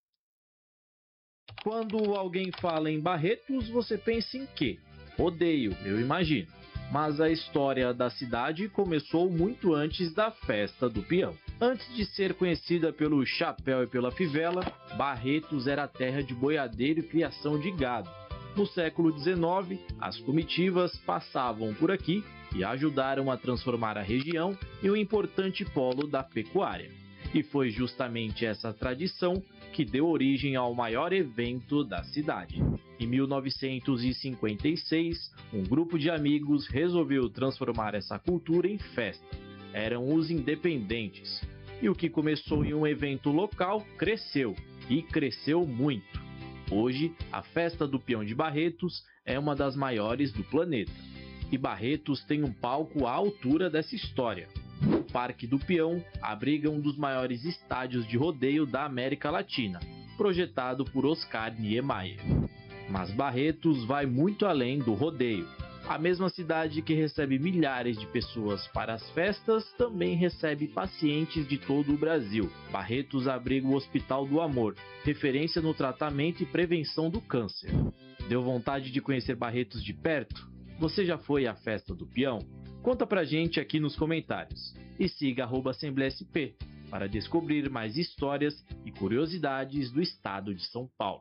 Quando alguém fala em Barretos, você pensa em quê? Rodeio, eu imagino. Mas a história da cidade começou muito antes da festa do peão. Antes de ser conhecida pelo chapéu e pela fivela, Barretos era terra de boiadeiro e criação de gado. No século dezenove, as comitivas passavam por aqui e ajudaram a transformar a região em um importante polo da pecuária. E foi justamente essa tradição que deu origem ao maior evento da cidade. Em mil novecentos e cinquenta e seis, um grupo de amigos resolveu transformar essa cultura em festa. Eram os independentes. E o que começou em um evento local cresceu, e cresceu muito. Hoje, a festa do peão de Barretos é uma das maiores do planeta. E Barretos tem um palco à altura dessa história. O Parque do Peão abriga um dos maiores estádios de rodeio da América Latina, projetado por Oscar Niemeyer. Mas Barretos vai muito além do rodeio. A mesma cidade que recebe milhares de pessoas para as festas também recebe pacientes de todo o Brasil. Barretos abriga o Hospital do Amor, referência no tratamento e prevenção do câncer. Deu vontade de conhecer Barretos de perto? Você já foi à festa do peão? Conta pra gente aqui nos comentários. E siga arroba Assembleia S P para descobrir mais histórias e curiosidades do estado de São Paulo.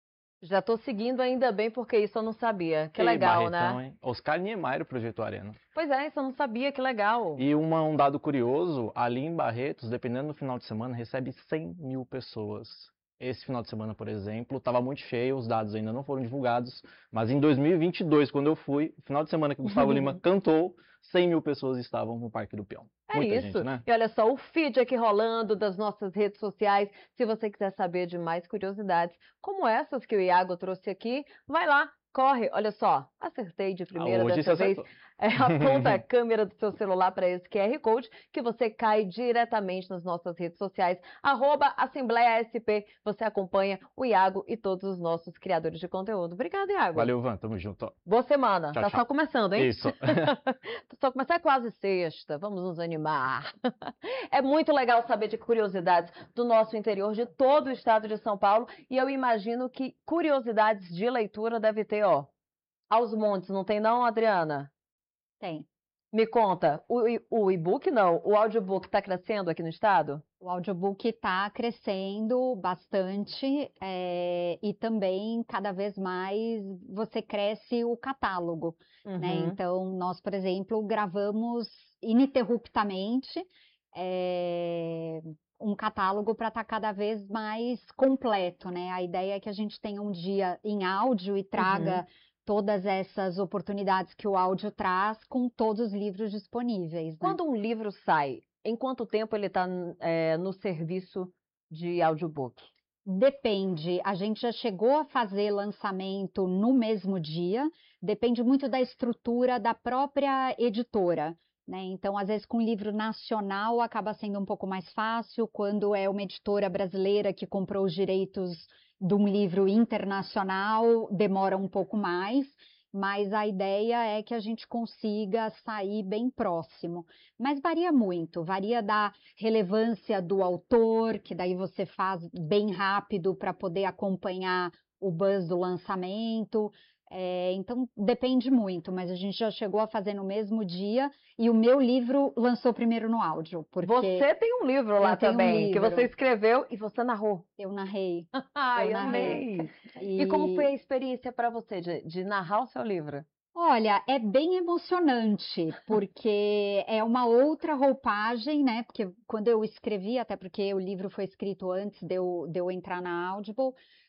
Já tô seguindo ainda bem, porque isso eu não sabia. Que Ei, legal, Barretão, né? hein? Oscar Niemeyer projetou a arena. Pois é, isso eu não sabia, que legal. E uma, um dado curioso, ali em Barretos, dependendo do final de semana, recebe cem mil pessoas. Esse final de semana, por exemplo, estava muito cheio, os dados ainda não foram divulgados, mas em dois mil e vinte e dois, quando eu fui, final de semana que o Gustavo Lima cantou, cem mil pessoas estavam no Parque do Peão. É Muita isso. gente, né? E olha só, o feed aqui rolando das nossas redes sociais. Se você quiser saber de mais curiosidades, como essas que o Iago trouxe aqui, vai lá, corre, olha só, acertei de primeira Hoje dessa você vez. acertou. É, aponta a câmera do seu celular para esse Q R Code, que você cai diretamente nas nossas redes sociais, arroba Assembleia S P. Você acompanha o Iago e todos os nossos criadores de conteúdo. Obrigada, Iago. Valeu, Van. Tamo junto. Boa semana. Tchau, Tá tchau. só começando, hein? Isso. Tá só começando, é quase sexta. Vamos nos animar. É muito legal saber de curiosidades do nosso interior, de todo o estado de São Paulo. E eu imagino que curiosidades de leitura deve ter, ó, aos montes. Não tem não, Adriana? Tem. Me conta, o, e- o e-book não, o audiobook está crescendo aqui no estado? O audiobook está crescendo bastante, eh, e também cada vez mais você cresce o catálogo, né? Uhum. Então, nós, por exemplo, gravamos ininterruptamente eh, um catálogo para estar cada vez mais completo, né? A ideia é que a gente tenha um dia em áudio e traga todas essas oportunidades que o áudio traz com todos os livros disponíveis, né? Quando um livro sai, em quanto tempo ele está no serviço de audiobook? Depende, a gente já chegou a fazer lançamento no mesmo dia, depende muito da estrutura da própria editora, né? Então, às vezes, com livro nacional acaba sendo um pouco mais fácil, quando é uma editora brasileira que comprou os direitos de um livro internacional, demora um pouco mais, mas a ideia é que a gente consiga sair bem próximo. Mas varia muito, varia da relevância do autor, que daí você faz bem rápido para poder acompanhar o buzz do lançamento. É, então depende muito, mas a gente já chegou a fazer no mesmo dia e o meu livro lançou primeiro no áudio, porque Você tem um livro lá eu tenho um também, que você livro. escreveu e você narrou. Eu narrei. Ai, Eu narrei. amei. E como E foi a experiência para você de, de narrar o seu livro? olha, é bem emocionante, porque é uma outra roupagem, né? Porque quando eu escrevi, até porque o livro foi escrito antes de eu, de eu entrar na Audible,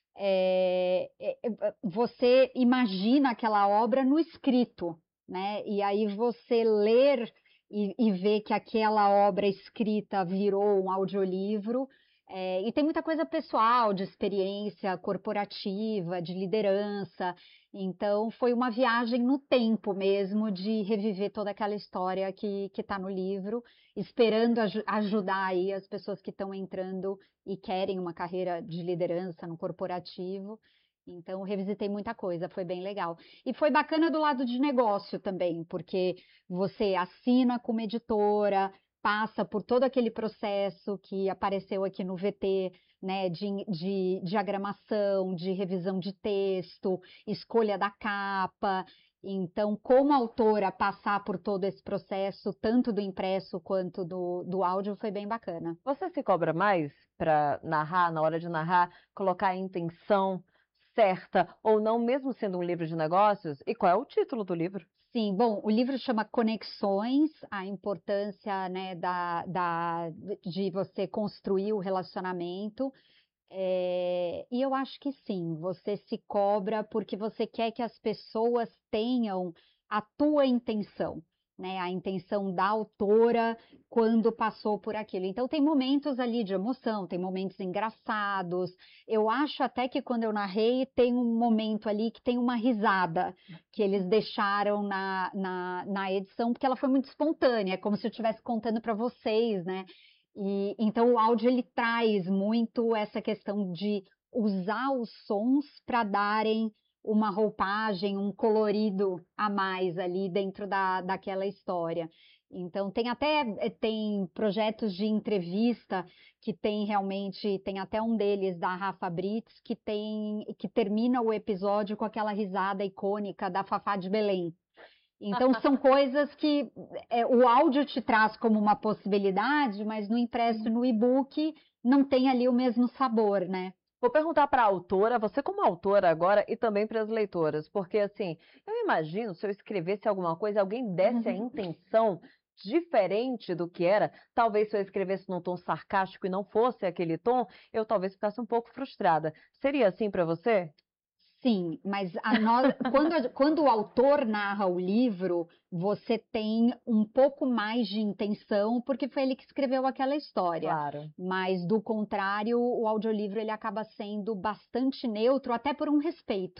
é, é, é, você imagina aquela obra no escrito, né? E aí você ler e, e ver que aquela obra escrita virou um audiolivro. É, e tem muita coisa pessoal, de experiência corporativa, de liderança. Então, foi uma viagem no tempo mesmo, de reviver toda aquela história que que está no livro, esperando aju- ajudar aí as pessoas que estão entrando e querem uma carreira de liderança no corporativo. Então, revisitei muita coisa, foi bem legal. E foi bacana do lado de negócio também, porque você assina como editora, passa por todo aquele processo que apareceu aqui no V T, né, de, de diagramação, de revisão de texto, escolha da capa. Então, como autora, passar por todo esse processo, tanto do impresso quanto do, do áudio, foi bem bacana. Você se cobra mais para narrar, na hora de narrar, colocar a intenção certa ou não, mesmo sendo um livro de negócios? E qual é o título do livro? Sim, bom, o livro chama Conexões, a importância, né, da, da, de você construir o relacionamento. É, e eu acho que sim, você se cobra porque você quer que as pessoas tenham a tua intenção, né? A intenção da autora quando passou por aquilo. Então tem momentos ali de emoção, tem momentos engraçados. Eu acho até que quando eu narrei tem um momento ali que tem uma risada que eles deixaram na, na, na edição, porque ela foi muito espontânea, é como se eu estivesse contando para vocês, né? E então o áudio ele traz muito essa questão de usar os sons para darem uma roupagem, um colorido a mais ali dentro da, daquela história. Então tem até eh, tem projetos de entrevista que tem realmente, tem até um deles da Rafa Brits que tem que termina o episódio com aquela risada icônica da Fafá de Belém. Então, são coisas que é, o áudio te traz como uma possibilidade, mas no impresso, no e-book, não tem ali o mesmo sabor, né? Vou perguntar para a autora, você como autora agora, e também para as leitoras, porque assim, eu imagino se eu escrevesse alguma coisa, alguém desse a intenção diferente do que era, talvez se eu escrevesse num tom sarcástico e não fosse aquele tom, eu talvez ficasse um pouco frustrada. Seria assim para você? Sim, mas a nós, quando, a- quando o autor narra o livro, você tem um pouco mais de intenção, porque foi ele que escreveu aquela história. Claro. Mas, do contrário, o audiolivro ele acaba sendo bastante neutro, até por um respeito,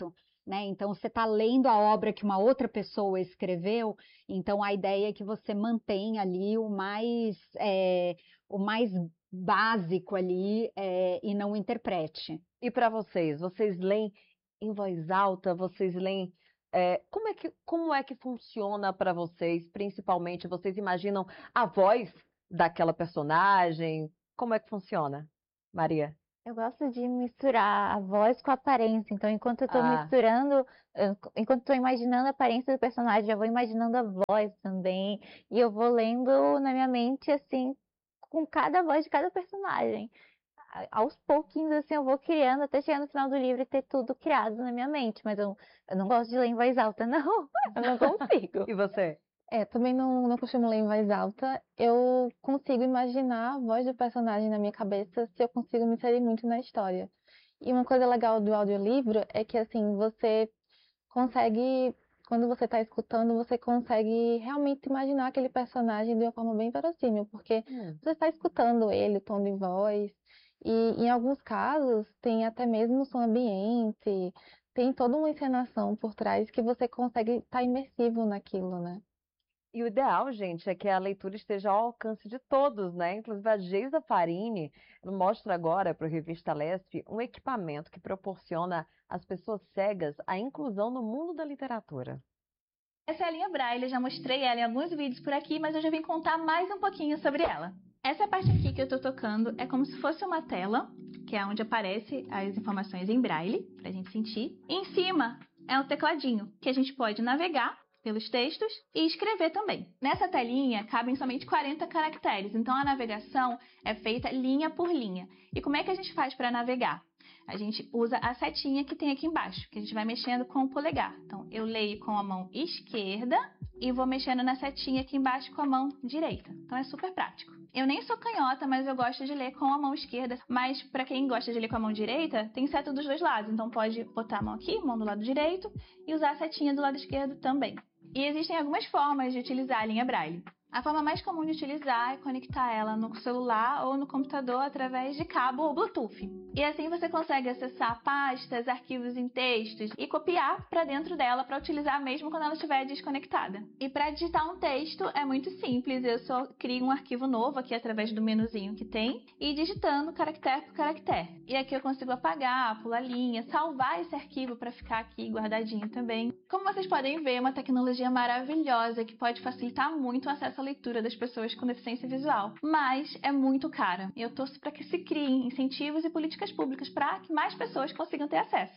né? Então, você está lendo a obra que uma outra pessoa escreveu, então a ideia é que você mantenha ali o mais, é, o mais básico ali é, e não interprete. E para vocês, vocês leem em voz alta? Vocês leem... É, como é que, como é que funciona para vocês, principalmente? Vocês imaginam a voz daquela personagem? Como é que funciona, Maria? Eu gosto de misturar a voz com a aparência. Então, enquanto eu tô Ah. misturando, eu- enquanto eu tô imaginando a aparência do personagem, já vou imaginando a voz também. E eu vou lendo na minha mente, assim, com cada voz de cada personagem. A- Aos pouquinhos, assim, eu vou criando até chegar no final do livro e ter tudo criado na minha mente. Mas eu, eu não gosto de ler em voz alta, não. Eu não consigo. E você? É, também não, não costumo ler em voz alta. Eu consigo imaginar a voz do personagem na minha cabeça se eu consigo me inserir muito na história. E uma coisa legal do audiolivro é que, assim, você consegue, quando você está escutando, você consegue realmente imaginar aquele personagem de uma forma bem verossímil, porque Hum. você está escutando ele, o tom de voz. E em alguns casos tem até mesmo som ambiente, tem toda uma encenação por trás que você consegue estar imersivo naquilo, né? E o ideal, gente, é que a leitura esteja ao alcance de todos, né? Inclusive a Geisa Farini mostra agora para a revista Lesp um equipamento que proporciona às pessoas cegas a inclusão no mundo da literatura. Essa é a linha Braille, eu já mostrei ela em alguns vídeos por aqui, mas eu já vim contar mais um pouquinho sobre ela. Essa parte aqui que eu tô tocando é como se fosse uma tela, que é onde aparece as informações em Braille, pra gente sentir. E em cima é um tecladinho, que a gente pode navegar pelos textos e escrever também. Nessa telinha cabem somente quarenta caracteres, então a navegação é feita linha por linha. E como é que a gente faz para navegar? A gente usa a setinha que tem aqui embaixo, que a gente vai mexendo com o polegar. Então, eu leio com a mão esquerda e vou mexendo na setinha aqui embaixo com a mão direita. Então, é super prático. Eu nem sou canhota, mas eu gosto de ler com a mão esquerda. Mas, para quem gosta de ler com a mão direita, tem seta dos dois lados. Então, pode botar a mão aqui, mão do lado direito, e usar a setinha do lado esquerdo também. E existem algumas formas de utilizar a linha Braille. A forma mais comum de utilizar é conectar ela no celular ou no computador através de cabo ou Bluetooth. E assim você consegue acessar pastas, arquivos em textos e copiar para dentro dela para utilizar mesmo quando ela estiver desconectada. E para digitar um texto é muito simples, eu só crio um arquivo novo aqui através do menuzinho que tem e digitando caractere por caractere. E aqui eu consigo apagar, pular linha, salvar esse arquivo para ficar aqui guardadinho também. Como vocês podem ver, é uma tecnologia maravilhosa que pode facilitar muito o acesso à leitura das pessoas com deficiência visual, mas é muito cara. E eu torço para que se criem incentivos e políticas públicas para que mais pessoas consigam ter acesso.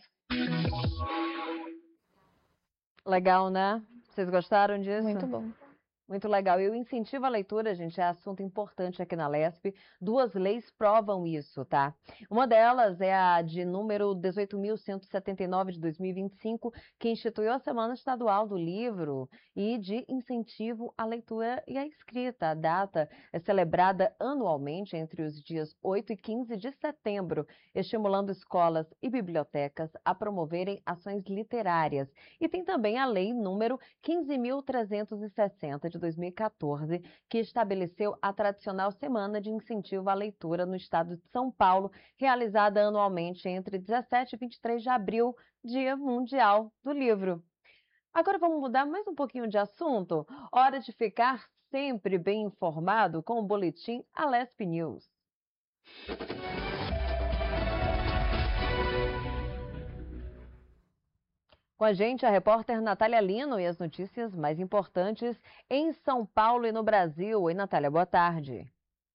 Legal, né? Vocês gostaram disso? Muito bom. Muito legal. E o incentivo à leitura, gente, é assunto importante aqui na Lesp. Duas leis provam isso, tá? Uma delas é a de número dezoito mil cento e setenta e nove de dois mil e vinte e cinco, que instituiu a Semana Estadual do Livro e de incentivo à leitura e à escrita. A data é celebrada anualmente entre os dias oito e quinze de setembro, estimulando escolas e bibliotecas a promoverem ações literárias. E tem também a lei número quinze mil trezentos e sessenta de dois mil e quatorze, que estabeleceu a tradicional Semana de Incentivo à Leitura no estado de São Paulo, realizada anualmente entre dezessete e vinte e três de abril, Dia Mundial do Livro. Agora vamos mudar mais um pouquinho de assunto. Hora de ficar sempre bem informado com o boletim Alesp News. Com a gente, a repórter Natália Lino e as notícias mais importantes em São Paulo e no Brasil. Oi, Natália, boa tarde.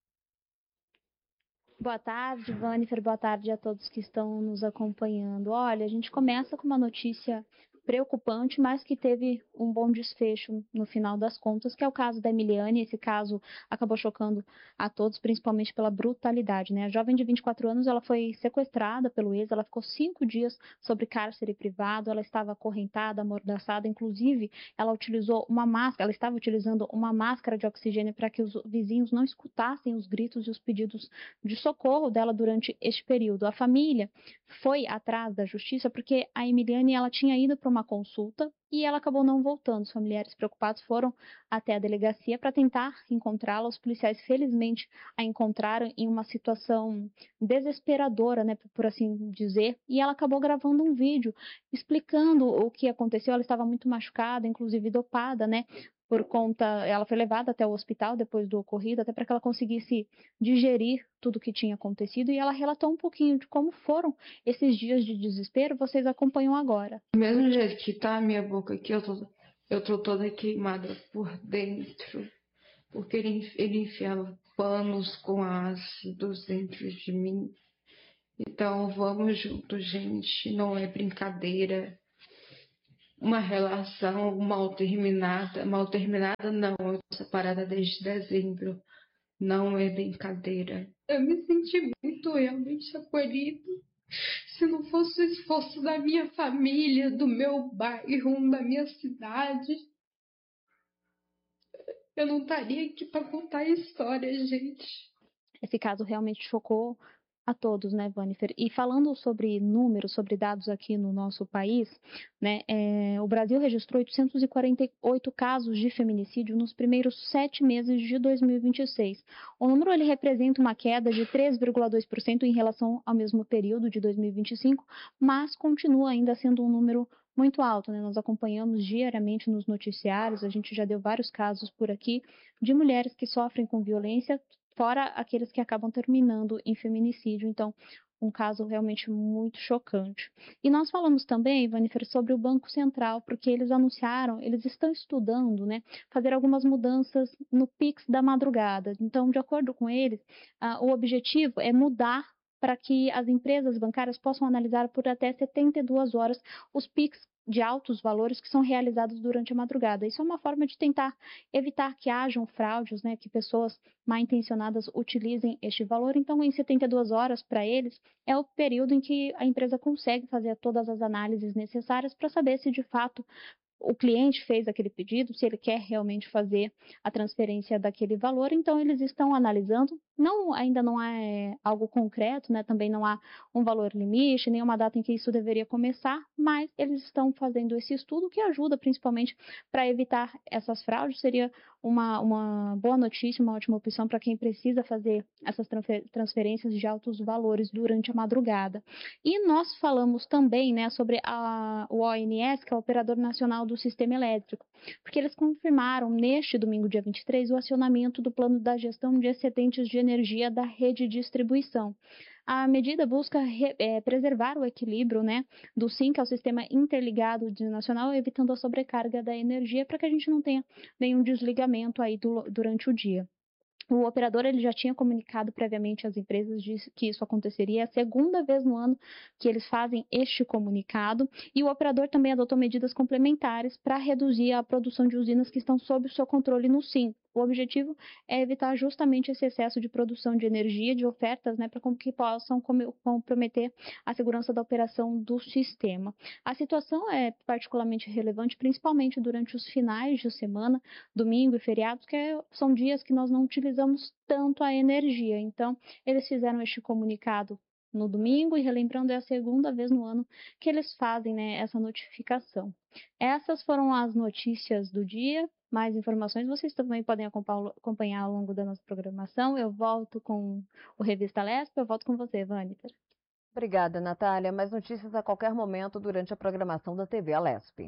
Boa tarde, Vanifer. Boa tarde a todos que estão nos acompanhando. Olha, a gente começa com uma notícia preocupante, mas que teve um bom desfecho no final das contas, que é o caso da Emiliane. Esse caso acabou chocando a todos, principalmente pela brutalidade, né? A jovem de vinte e quatro anos, ela foi sequestrada pelo ex, ela ficou cinco dias sob cárcere privado, ela estava acorrentada, amordaçada, inclusive ela utilizou uma máscara, ela estava utilizando uma máscara de oxigênio para que os vizinhos não escutassem os gritos e os pedidos de socorro dela durante este período. A família foi atrás da justiça porque a Emiliane, ela tinha ido para uma consulta e ela acabou não voltando. Os familiares preocupados foram até a delegacia para tentar encontrá-la. Os policiais, felizmente, a encontraram em uma situação desesperadora, né, por assim dizer, e ela acabou gravando um vídeo explicando o que aconteceu. Ela estava muito machucada, inclusive dopada, né, por conta, ela foi levada até o hospital depois do ocorrido, até para que ela conseguisse digerir tudo o que tinha acontecido, e ela relatou um pouquinho de como foram esses dias de desespero. Vocês acompanham agora. Do mesmo jeito que tá a minha boca aqui, eu tô, eu tô toda queimada por dentro, porque ele, ele enfiava panos com ácidos dentro de mim. Então vamos junto, gente, não é brincadeira. Uma relação mal terminada, mal terminada não, eu tô separada desde dezembro, não é brincadeira. Eu me senti muito realmente acolhida. Se não fosse o esforço da minha família, do meu bairro, da minha cidade, eu não estaria aqui para contar a história, gente. Esse caso realmente chocou a todos, né, Vanifer? E falando sobre números, sobre dados aqui no nosso país, né, é, o Brasil registrou oitocentos e quarenta e oito casos de feminicídio nos primeiros sete meses de dois mil e vinte e seis. O número ele representa uma queda de três vírgula dois por cento em relação ao mesmo período de dois mil e vinte e cinco, mas continua ainda sendo um número muito alto, né? Nós acompanhamos diariamente nos noticiários, a gente já deu vários casos por aqui de mulheres que sofrem com violência, fora aqueles que acabam terminando em feminicídio. Então, um caso realmente muito chocante. E nós falamos também, Vanifer, sobre o Banco Central, porque eles anunciaram, eles estão estudando, né, fazer algumas mudanças no Pix da madrugada. Então, de acordo com eles, ah, o objetivo é mudar para que as empresas bancárias possam analisar por até setenta e duas horas os Pix de altos valores que são realizados durante a madrugada. Isso é uma forma de tentar evitar que hajam fraudes, né, que pessoas mal intencionadas utilizem este valor. Então, em setenta e duas horas, para eles, é o período em que a empresa consegue fazer todas as análises necessárias para saber se de fato o cliente fez aquele pedido, se ele quer realmente fazer a transferência daquele valor. Então, eles estão analisando. Não, ainda não é algo concreto, né? Também não há um valor limite, nem uma data em que isso deveria começar, mas eles estão fazendo esse estudo que ajuda principalmente para evitar essas fraudes. Seria uma, uma boa notícia, uma ótima opção para quem precisa fazer essas transferências de altos valores durante a madrugada. E nós falamos também, né, sobre a, o O N S, que é o Operador Nacional do Sistema Elétrico, porque eles confirmaram neste domingo, dia vinte e três, o acionamento do plano da gestão de excedentes de energia da rede de distribuição. A medida busca re, é, preservar o equilíbrio, né, do S I N, que é o Sistema Interligado Nacional, evitando a sobrecarga da energia para que a gente não tenha nenhum desligamento aí do, durante o dia. O operador ele já tinha comunicado previamente às empresas de que isso aconteceria. É a segunda vez no ano que eles fazem este comunicado, e o operador também adotou medidas complementares para reduzir a produção de usinas que estão sob o seu controle no S I N. O objetivo é evitar justamente esse excesso de produção de energia, de ofertas, né, para que possam comprometer a segurança da operação do sistema. A situação é particularmente relevante, principalmente durante os finais de semana, domingo e feriados, que é, são dias que nós não utilizamos tanto a energia. Então, eles fizeram este comunicado no domingo, e relembrando, é a segunda vez no ano que eles fazem, né, essa notificação. Essas foram as notícias do dia. Mais informações vocês também podem acompanhar ao longo da nossa programação. Eu volto com o Revista Lesp, eu volto com você, Vanifer. Obrigada, Natália. Mais notícias a qualquer momento durante a programação da T V Alesp.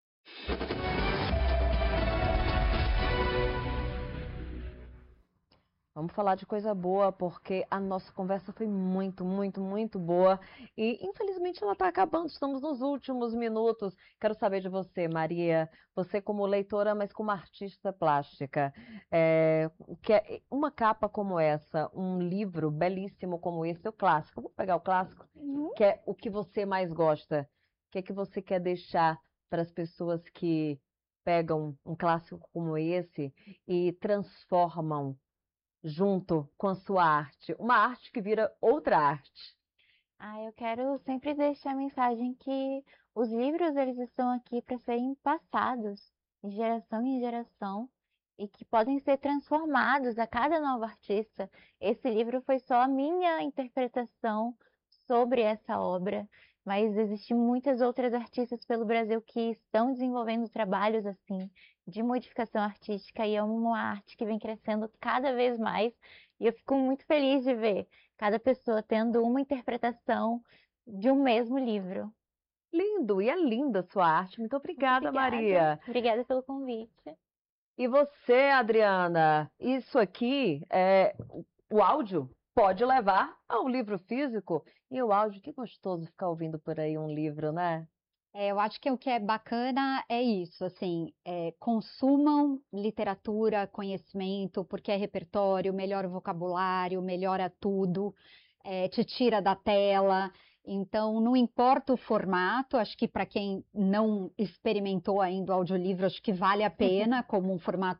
Vamos falar de coisa boa, porque a nossa conversa foi muito, muito, muito boa. E, infelizmente, ela está acabando. Estamos nos últimos minutos. Quero saber de você, Maria. Você como leitora, mas como artista plástica. É, que é uma capa como essa, um livro belíssimo como esse, o clássico. Vou pegar o clássico, uhum. Que é o que você mais gosta. O que é que você quer deixar para as pessoas que pegam um clássico como esse e transformam junto com a sua arte, uma arte que vira outra arte? Ah, eu quero sempre deixar a mensagem que os livros eles estão aqui para serem passados de geração em geração e que podem ser transformados a cada novo artista. Esse livro foi só a minha interpretação sobre essa obra mas existem muitas outras artistas pelo Brasil que estão desenvolvendo trabalhos assim de modificação artística e é uma arte que vem crescendo cada vez mais e eu fico muito feliz de ver cada pessoa tendo uma interpretação de um mesmo livro. Lindo, e é linda a sua arte. Muito obrigada, Obrigada. Maria. Obrigada pelo convite. E você, Adriana, isso aqui, é, o áudio pode levar ao livro físico e o áudio, que gostoso ficar ouvindo por aí um livro, né? É, eu acho que o que é bacana é isso, assim, é, consumam literatura, conhecimento, porque é repertório, melhora o vocabulário, melhora tudo, é, te tira da tela. Então, não importa o formato, acho que para quem não experimentou ainda o audiolivro, acho que vale a pena como um formato